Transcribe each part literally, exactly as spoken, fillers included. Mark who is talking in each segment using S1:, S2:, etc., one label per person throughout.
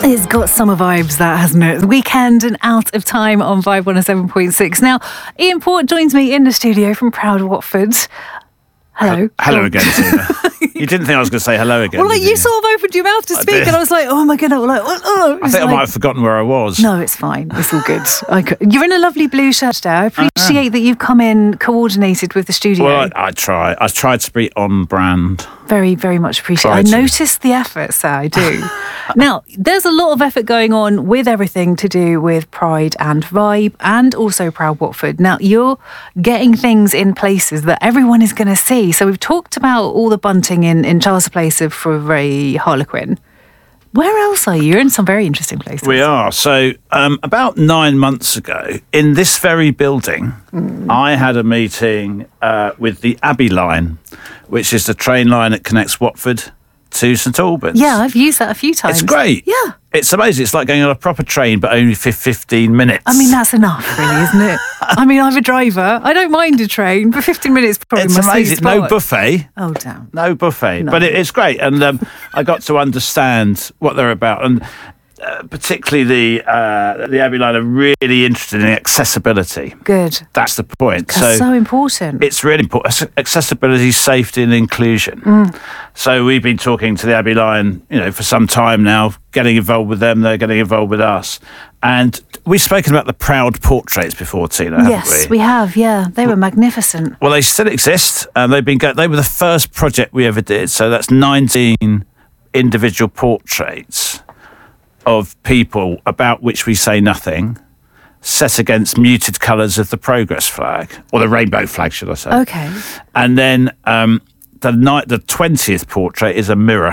S1: It's got summer vibes, that, hasn't it? Weekend and Out of Time on Vibe one oh seven point six. Now, Ian Port joins me in the studio from Proud Watford. Hello.
S2: Hello again, Tina. You didn't think I was going to say hello again?
S1: Well, like, you,
S2: you
S1: sort of opened your mouth to
S2: I
S1: speak,
S2: did.
S1: and I was like, oh my goodness. Like, oh, oh.
S2: I think
S1: like,
S2: I might have forgotten where I was.
S1: No, it's fine. It's all good. I could, you're in a lovely blue shirt today. I appreciate that you've come in coordinated with the studio.
S2: Well, I, I try. I tried to be on brand.
S1: Very, very much appreciate it.
S2: Try
S1: I
S2: to.
S1: noticed the effort, sir, I do. Now, there's a lot of effort going on with everything to do with Pride and Vibe and also Proud Watford. Now, you're getting things in places that everyone is going to see. So we've talked about all the bunting in, in Charles Place of for a Harlequin. Where else are you? You're in some very interesting places.
S2: We are. So um, about nine months ago, in this very building, mm. I had a meeting uh, with the Abbey Line, which is the train line that connects Watford to St Albans.
S1: Yeah, I've used that a few times.
S2: It's great.
S1: Yeah.
S2: It's amazing. It's like going on a proper train, but only for fifteen minutes.
S1: I mean, that's enough, really, isn't it? I mean, I'm a driver. I don't mind a train, but fifteen minutes is probably
S2: It's
S1: my sweet
S2: amazing.
S1: spot.
S2: No buffet.
S1: Oh, damn.
S2: No buffet.
S1: No.
S2: But it, it's great. And um, I got to understand what they're about. And uh, particularly the uh, the Abbey Line are really interested in accessibility.
S1: Good.
S2: That's the point.
S1: That's so important.
S2: It's really important. Accessibility, safety and inclusion.
S1: Mm.
S2: So we've been talking to the Abbey Line, you know, for some time now, getting involved with them. They're getting involved with us. And we've spoken about the Proud portraits before, Tina, haven't
S1: Yes,
S2: we?
S1: we have, yeah. They were magnificent.
S2: Well, they still exist, and they've been go- they were the first project we ever did. So that's nineteen individual portraits of people about which we say nothing, set against muted colours of the Progress flag, or the rainbow flag, should I say?
S1: Okay.
S2: And then um, the night, the twentieth portrait is a mirror.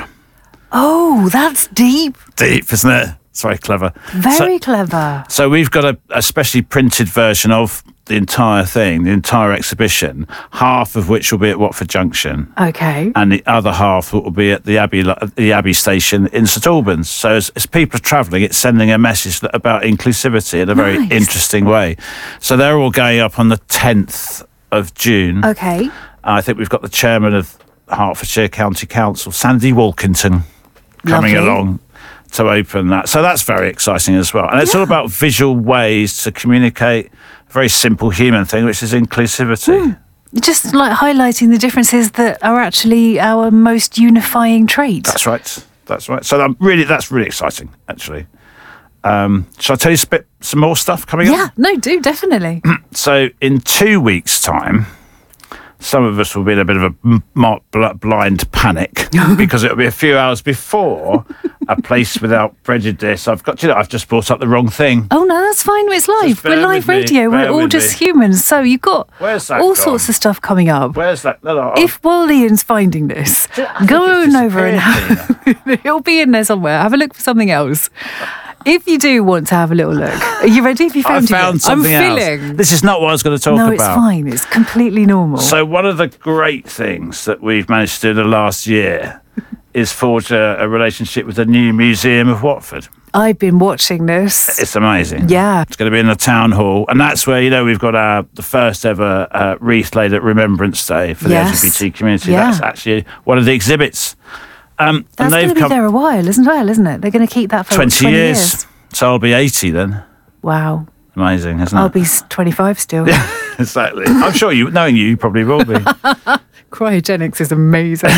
S1: Oh, that's deep.
S2: Deep, isn't it? It's very clever.
S1: Very
S2: so,
S1: clever.
S2: So we've got a, a specially printed version of the entire thing, the entire exhibition, half of which will be at Watford Junction.
S1: Okay.
S2: And the other half will be at the Abbey, the Abbey station in St Albans. So as, as people are travelling, it's sending a message about inclusivity in a very
S1: Nice.
S2: interesting way. So they're all going up on the tenth of June.
S1: Okay.
S2: I think we've got the chairman of Hertfordshire County Council, Sandy Walkington, coming
S1: Lovely.
S2: along to open that. So that's very exciting as well. And it's
S1: Yeah.
S2: all about visual ways to communicate a very simple human thing, which is inclusivity.
S1: Mm. Just like highlighting the differences that are actually our most unifying trait.
S2: That's right. That's right. So I'm really, that's really exciting, actually. Um, shall I tell you a bit, some more stuff coming
S1: Yeah,
S2: up?
S1: no, do, definitely.
S2: So in two weeks' time, some of us will be in a bit of a m- m- bl- blind panic because it'll be a few hours before A Place Without Prejudice. I've got, you know, I've just brought up the wrong thing.
S1: Oh, no, that's fine. It's live.
S2: Just bear
S1: We're live
S2: with me,
S1: radio.
S2: bear
S1: We're all
S2: with
S1: just
S2: me.
S1: humans. So you've got
S2: Where's that
S1: all
S2: gone?
S1: sorts of stuff coming up.
S2: Where's that? No, no,
S1: If while Ian's finding this, go on over and have, he'll be in there somewhere. Have a look for something else. If you do want to have a little look, are you ready? Have you
S2: I
S1: found,
S2: found
S1: it?
S2: something
S1: I'm
S2: else.
S1: feeling.
S2: This is not what I was going to talk
S1: No,
S2: about.
S1: it's fine. It's completely normal.
S2: So one of the great things that we've managed to do in the last year is forge a, a relationship with the new Museum of Watford.
S1: I've been watching this.
S2: It's amazing.
S1: Yeah.
S2: It's going to be in the town hall, and that's where, you know, we've got our the first ever uh, wreath laid at Remembrance Day for the
S1: Yes.
S2: L G B T community.
S1: Yeah.
S2: That's actually one of the exhibits. Um,
S1: That's
S2: and
S1: going
S2: they've
S1: to be
S2: come
S1: there a while, isn't well, isn't it? They're going to keep that for
S2: twenty,
S1: twenty
S2: years.
S1: years.
S2: So I'll be eighty then.
S1: Wow.
S2: Amazing, isn't
S1: I'll
S2: it?
S1: be twenty-five still.
S2: Exactly. I'm sure you, knowing you, you probably will be.
S1: Cryogenics is amazing.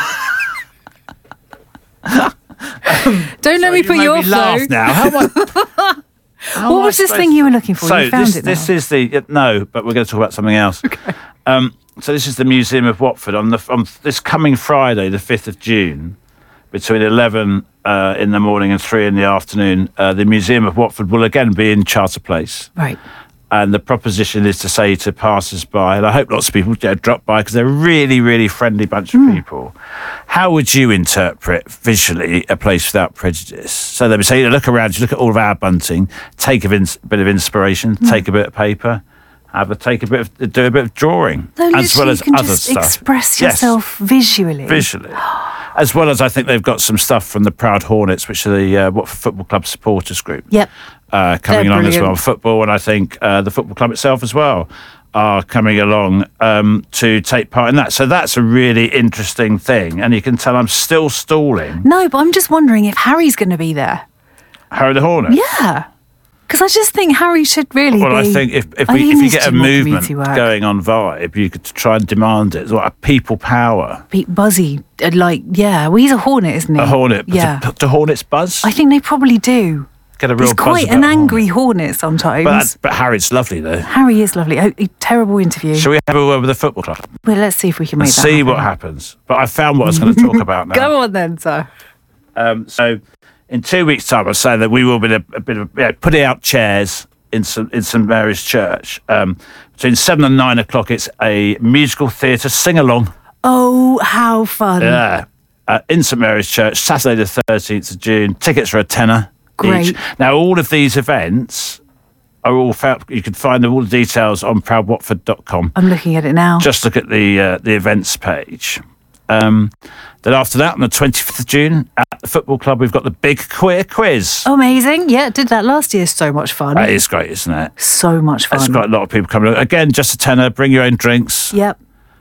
S1: Don't let
S2: So
S1: me put
S2: made
S1: you
S2: me
S1: off,
S2: laugh
S1: though.
S2: now. How am I, how
S1: What
S2: am I
S1: was this
S2: supposed-
S1: thing you were looking for?
S2: So
S1: You found
S2: this,
S1: it now.
S2: this is the no, but we're going to talk about something else.
S1: Okay.
S2: Um, so this is the Museum of Watford on the on this coming Friday, the fifth of June, between eleven uh, in the morning and three in the afternoon. Uh, the Museum of Watford will again be in Charter Place,
S1: Right.
S2: and the proposition is to say to passers-by, and I hope lots of people you know, drop by because they're a really, really friendly bunch of
S1: Hmm.
S2: people. How would you interpret visually A Place Without Prejudice? So they would say, you know, look around, you look at all of our bunting, take a ins- bit of inspiration,
S1: Hmm.
S2: take a bit of paper, have a take a bit of do a bit of drawing,
S1: No,
S2: as well
S1: literally,
S2: as
S1: you can
S2: other
S1: just
S2: stuff.
S1: express
S2: Yes,
S1: yourself visually.
S2: visually. As well as I think they've got some stuff from the Proud Hornets, which are the uh, Watford Football Club supporters group.
S1: Yep.
S2: Uh, coming
S1: They're
S2: along as
S1: brilliant.
S2: well. Football, and I think uh, the football club itself as well are coming along um, to take part in that. So that's a really interesting thing. And you can tell I'm still stalling.
S1: No, but I'm just wondering if Harry's going to be there.
S2: Harry the Hornet.
S1: Yeah. Because I just think Harry should really
S2: Well,
S1: be...
S2: I think if, if,
S1: I
S2: we,
S1: think
S2: if
S1: he
S2: you
S1: needs
S2: get
S1: to
S2: a
S1: do more
S2: movement
S1: community work.
S2: going on Vibe, you could try and demand it. It's like a people power.
S1: Be Buzzy, uh, like, yeah. Well, he's a hornet, isn't he?
S2: A hornet.
S1: Yeah.
S2: Do, do hornets buzz?
S1: I think they probably do.
S2: Get a real
S1: He's
S2: buzz
S1: quite
S2: about
S1: an
S2: a hornet.
S1: angry hornet sometimes.
S2: But, but Harry's lovely, though.
S1: Harry is lovely. A, a terrible interview.
S2: Shall we have a word with the football club?
S1: Well, let's see if we can
S2: And
S1: make that
S2: see
S1: happen.
S2: what happens. But I found what I was going to talk about now.
S1: Go on then, sir.
S2: Um, so, in two weeks' time, I was saying that we will be a, a bit of you know, putting out chairs in St in St Mary's Church um, between seven and nine o'clock. It's a musical theatre sing along.
S1: Oh, how fun.
S2: Yeah, uh, in St Mary's Church, Saturday the thirteenth of June. Tickets are a tenner
S1: Great.
S2: each. Now, all of these events are all found, you can find all the details on proud watford dot com.
S1: I'm looking at it now.
S2: Just look at the uh, the events page. Um, then after that, on the twenty-fifth of June, at the football club, we've got the big queer quiz.
S1: Oh, amazing. Yeah, did that last year. So much fun.
S2: That is great, isn't it?
S1: So much fun.
S2: There's quite a lot of people coming. Again, just a tenner. Bring your own drinks.
S1: Yep.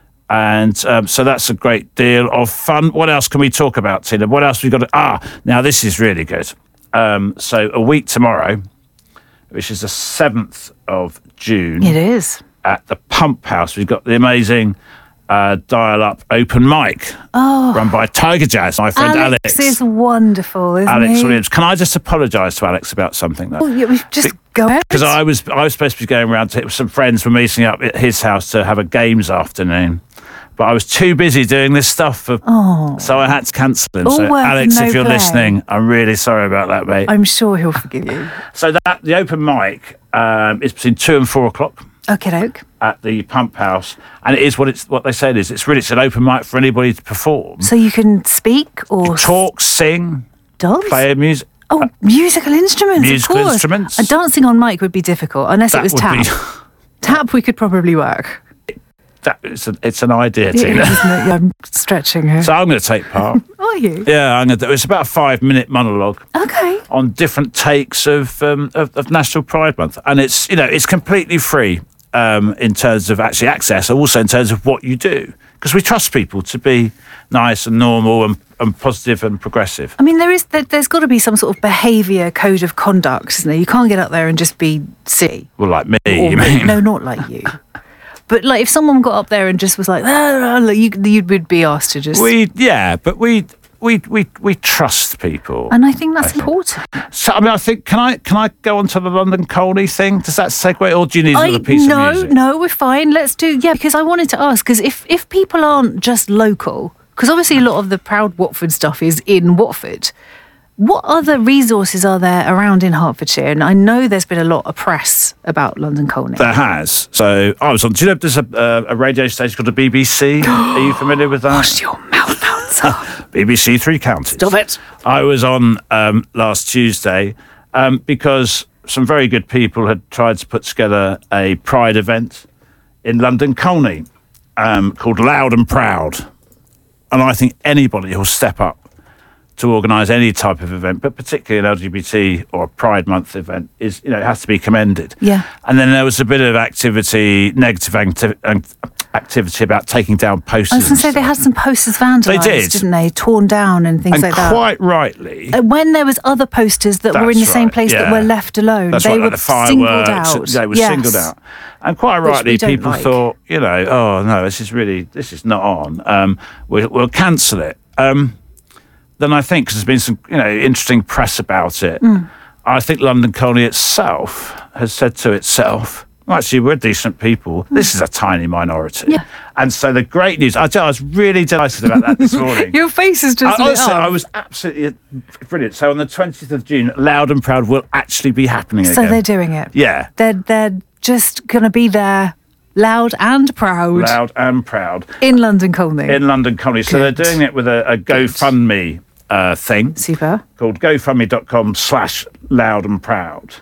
S2: And um, so that's a great deal of fun. What else can we talk about, Tina? What else we got to... Ah, now this is really good. Um, so a week tomorrow, which is the seventh of June,
S1: It is.
S2: at the Pump House, we've got the amazing uh, dial-up open mic
S1: Oh,
S2: run by Tiger Jazz, my friend
S1: Alex,
S2: Alex.
S1: is wonderful, isn't
S2: Alex
S1: he?
S2: Williams. Can I just apologise to Alex about something, though?
S1: Oh, yeah, we just go ahead.
S2: Because I was I was supposed to be going around to some friends were meeting up at his house to have a games afternoon, but I was too busy doing this stuff for,
S1: Oh.
S2: so I had to cancel him.
S1: All
S2: so
S1: work,
S2: Alex,
S1: no
S2: if you're
S1: play.
S2: listening, I'm really sorry about that, mate.
S1: I'm sure he'll forgive you.
S2: So that the open mic um, is between two and four o'clock
S1: Okay, doke.
S2: at the Pump House, and it is what it's what they say it is. It's really it's an open mic for anybody to perform,
S1: So you can speak or
S2: talk, sing,
S1: dance?
S2: play music.
S1: Oh, musical instruments,
S2: Musical
S1: of course.
S2: instruments.
S1: A dancing on mic would be difficult, unless it
S2: That
S1: was
S2: would
S1: tap.
S2: be-
S1: Tap, we could probably work.
S2: That, it's, a, it's an idea,
S1: It is,
S2: Tina.
S1: isn't it? Yeah, I'm stretching here.
S2: So I'm going to take part.
S1: Are you?
S2: Yeah, I'm going to do. It's about a five-minute monologue
S1: Okay.
S2: on different takes of, um, of of National Pride Month, and it's you know it's completely free um, in terms of actually access, and also in terms of what you do, because we trust people to be nice and normal and, and positive and progressive.
S1: I mean, there is there, there's got to be some sort of behaviour code of conduct, isn't there? You can't get up there and just be silly.
S2: Well, like me,
S1: Or-
S2: you mean?
S1: No, not like you. But like, if someone got up there and just was like, ah, ah, you you would be asked to just.
S2: We yeah, but we we we we trust people.
S1: and I think that's
S2: I think.
S1: important.
S2: So I mean, I think can I can I go on to the London Colney thing? Does that segue, or do you need
S1: I,
S2: another piece
S1: no,
S2: of music?
S1: no, we're fine. Let's do yeah. Because I wanted to ask, because if if people aren't just local, because obviously a lot of the Proud Watford stuff is in Watford. What other resources are there around in Hertfordshire? And I know there's been a lot of press about London Colney.
S2: There has. So I was on. Do you know there's a, uh, a radio station called the B B C? Are you familiar with that?
S1: Wash your mouth out, sir.
S2: B B C Three Counties.
S1: Stop it.
S2: I was on um, last Tuesday um, because some very good people had tried to put together a Pride event in London Colney um, called Loud and Proud. And I think anybody who'll step up to organise any type of event, but particularly an L G B T or a Pride Month event, is you know it has to be commended.
S1: Yeah.
S2: And then there was a bit of activity, negative acti- activity about taking down posters.
S1: I was going to say
S2: and
S1: they
S2: stuff.
S1: had some posters vandalised,
S2: did.
S1: didn't they? Torn down and things
S2: and
S1: like that.
S2: quite rightly.
S1: Uh, When there was other posters that were in the
S2: That's
S1: same
S2: right,
S1: place that
S2: yeah.
S1: were left alone,
S2: That's
S1: they
S2: right,
S1: were
S2: like the
S1: singled
S2: fireworks,
S1: out.
S2: They were
S1: Yes.
S2: singled out, and quite
S1: Which
S2: rightly,
S1: we don't
S2: people
S1: like.
S2: thought, you know, oh no, this is really, this is not on. Um, we'll, we'll cancel it. Um, then I think, because there's been some, you know, interesting press about it.
S1: Mm.
S2: I think London Colney itself has said to itself, well, actually, we're decent people. This is a tiny minority.
S1: Yeah. And
S2: so the great news, I, I was really delighted about that this morning.
S1: Your face is just
S2: I,
S1: lit
S2: honestly,
S1: up.
S2: I was absolutely brilliant. So on the twentieth of June, Loud and Proud will actually be happening
S1: So
S2: again.
S1: they're doing it.
S2: Yeah.
S1: They're they're just going to be there, loud and proud,
S2: Loud and Proud
S1: in London Colney.
S2: in London Colney. So
S1: Good.
S2: they're doing it with a, a GoFundMe uh, thing
S1: Super.
S2: called gofundme.com slash loud and proud.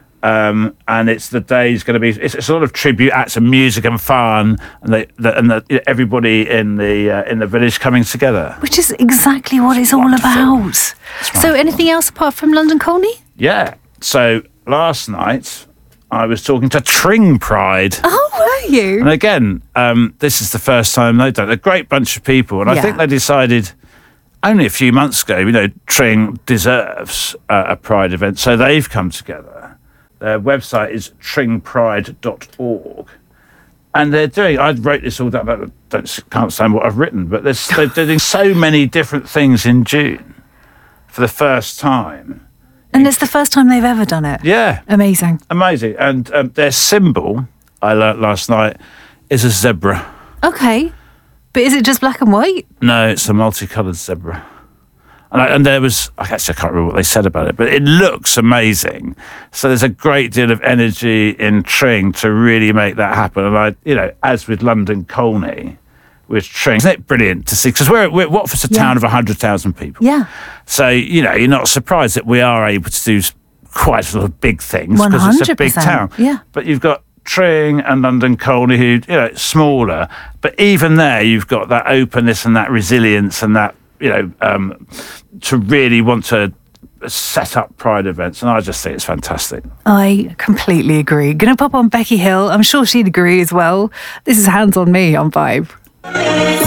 S2: Um, and it's the day's going to be, it's, it's a lot of tribute acts and music and fun, and they, the, and the, everybody in the uh, in the village coming together.
S1: Which is exactly what it's all
S2: wonderful.
S1: about. So anything else apart from London Colney?
S2: Yeah. So last night I was talking to Tring Pride.
S1: Oh, were you?
S2: And again, um, this is the first time they've done it. A great bunch of people. And I
S1: Yeah.
S2: think they decided, only a few months ago, you know, Tring deserves uh, a Pride event, so they've come together. Their website is tring pride dot org. And they're doing, I wrote this all down, I don't, can't stand what I've written, but they're, they're doing so many different things in June for the first time.
S1: And it's the first time they've ever done it.
S2: Yeah.
S1: Amazing.
S2: Amazing. And um, their symbol, I learnt last night, is a zebra.
S1: Okay. But is it just black and white?
S2: No, it's a multicoloured zebra. And, I, and there was, I actually I can't remember what they said about it, but it looks amazing. So there's a great deal of energy in Tring to really make that happen. And I, you know, as with London Colney, with Tring, isn't it brilliant to see? Because we're, we're Watford's a
S1: Yeah.
S2: town of one hundred thousand people.
S1: Yeah.
S2: So, you know, you're not surprised that we are able to do quite sort of big things because it's a big
S1: one hundred percent.
S2: town.
S1: Yeah.
S2: But you've got Tring and London Colney, who, you know, smaller. But even there, you've got that openness and that resilience and that, you know, um, to really want to set up Pride events. And I just think it's fantastic.
S1: I completely agree. Gonna pop on Becky Hill. I'm sure she'd agree as well. This is Hands on Me on Vibe.